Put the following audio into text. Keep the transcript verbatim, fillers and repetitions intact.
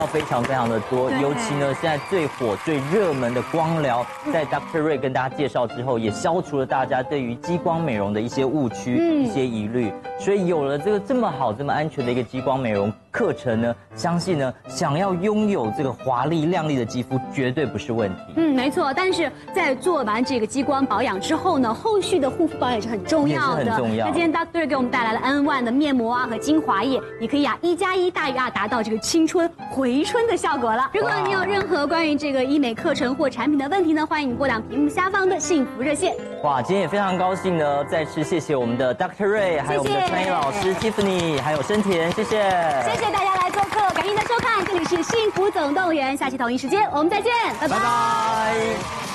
非常非常的多，尤其呢，现在最火、最热门的光疗，在 Doctor Ray 跟大家介绍之后，也消除了大家对于激光美容的一些误区、嗯、一些疑虑。所以有了这个这么好、这么安全的一个激光美容课程呢，相信呢，想要拥有这个华丽亮丽的肌肤，绝对不是问题。 嗯，没错。但是在做完这个激光保养之后呢，后续的护肤保养也是很重要的。 也是很重要。 那今天 Doctor Ray 给我们带来了 N 一 的面膜啊和精华液，你可以啊一加一大于二，达到这个青春回。回春的效果了。如果你有任何关于这个医美课程或产品的问题呢，欢迎你拨打屏幕下方的幸福热线。 哇，今天也非常高兴呢，再次谢谢我们的 Doctor Ray， 还有我们的川医老师 Tiffany， 还有生田，谢谢， 谢谢大家来做客，感谢您的收看，这里是幸福总动员，下期同一时间我们再见，拜拜。 拜拜。